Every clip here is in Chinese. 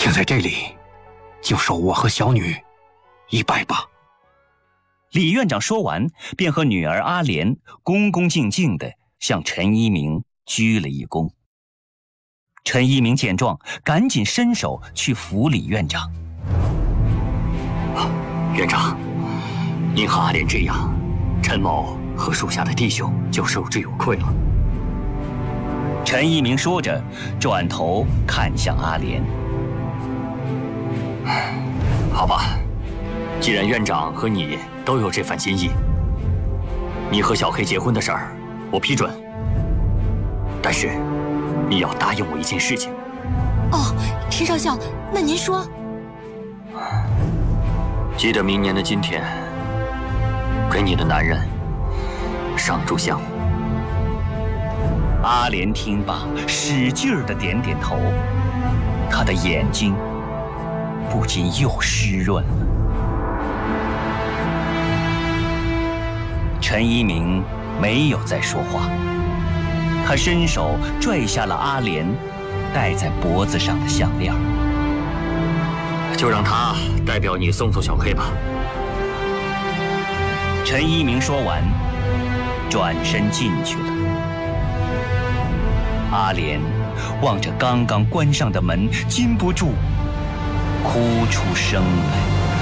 请在这里就收我和小女一拜吧。 李院长说完，便和女儿阿莲恭恭敬敬地向陈一鸣鞠了一躬。陈一鸣见状，赶紧伸手去扶李院长。 院长，您和阿莲这样，陈某和属下的弟兄就受之有愧了。 陈一鸣说着，转头看向阿莲。 好吧，既然院长和你都有这番心意，你和小黑结婚的事儿，我批准。但是，你要答应我一件事情。 哦，陈少校，那您说？ 记得明年的今天，给你的男人上炷香。 阿莲听罢，使劲儿地点点头，她的眼睛不禁又湿润了。陈一鸣没有再说话，他伸手拽下了阿莲戴在脖子上的项链。 就让他代表你送小黑吧。 陈一鸣说完，转身进去了。阿莲望着刚刚关上的门，禁不住哭出声来。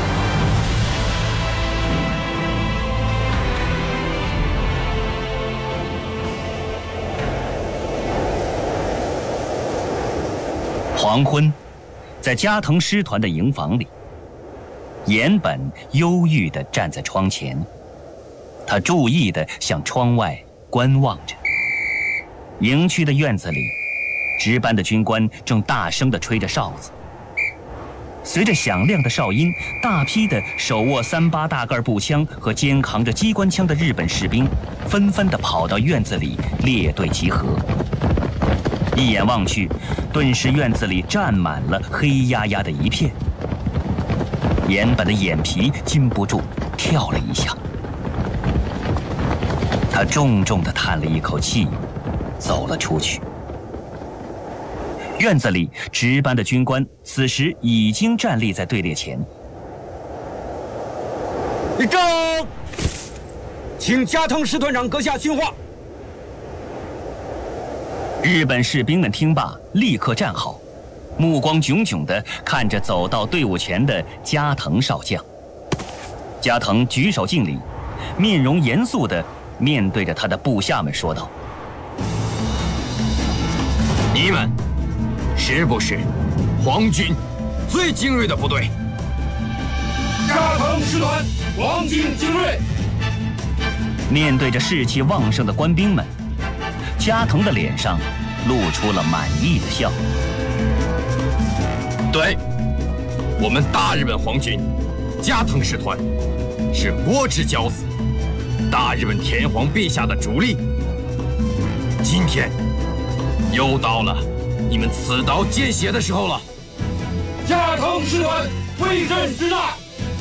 黄昏，在加藤师团的营房里，岩本忧郁地站在窗前，他注意地向窗外观望着。营区的院子里，值班的军官正大声地吹着哨子。随着响亮的哨音，大批的手握38大盖步枪和肩扛着机关枪的日本士兵纷纷地跑到院子里列队集合。一眼望去，顿时院子里站满了黑压压的一片。岩本的眼皮禁不住跳了一下，他重重地叹了一口气，走了出去。院子里值班的军官此时已经站立在队列前。 立正，请加藤师团长阁下训话。 日本士兵们听罢，立刻站好，目光炯炯地看着走到队伍前的加藤少将。加藤举手敬礼，面容严肃地面对着他的部下们说道：“ 你们是不是皇军最精锐的部队？” 加藤师团黄金精锐。 面对着士气旺盛的官兵们，加藤的脸上露出了满意的笑。 对，我们大日本皇军加藤师团是国之骄子，大日本天皇陛下的主力。今天又到了你们刺刀见血的时候了。 加藤师团威震之大。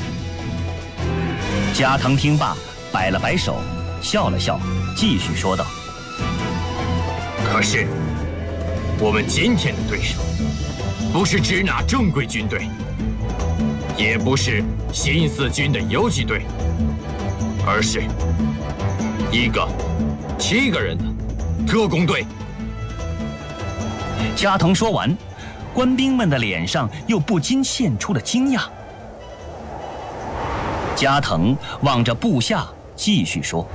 加藤听罢，摆了摆手，笑了笑，继续说道：“ 可是，我们今天的对手，不是支那正规军队，也不是新四军的游击队，而是一个7个人的特工队。” 加藤说完，官兵们的脸上又不禁现出了惊讶。加藤望着部下，继续说：“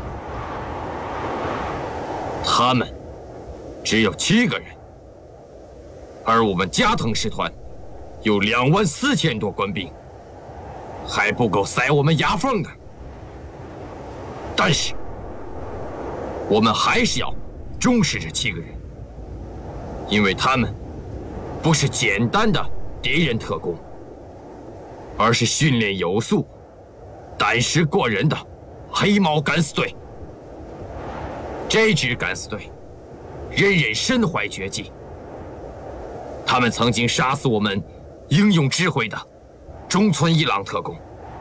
他们只有7个人，而我们加藤师团有24000多官兵，还不够塞我们牙缝的。但是，我们还是要重视这7个人，因为他们不是简单的敌人特工，而是训练有素、胆识过人的黑猫敢死队。这支敢死队人人身怀绝技，他们曾经杀死我们英勇智慧的中村一郎特工。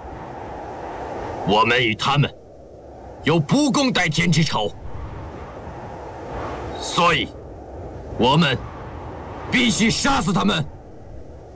我们与他们有不共戴天之仇，所以我们必须杀死他们。